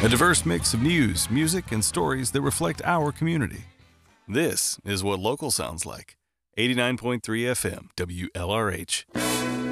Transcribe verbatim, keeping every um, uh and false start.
A diverse mix of news, music, and stories that reflect our community. This is what local sounds like. eighty-nine point three F M, W L R H.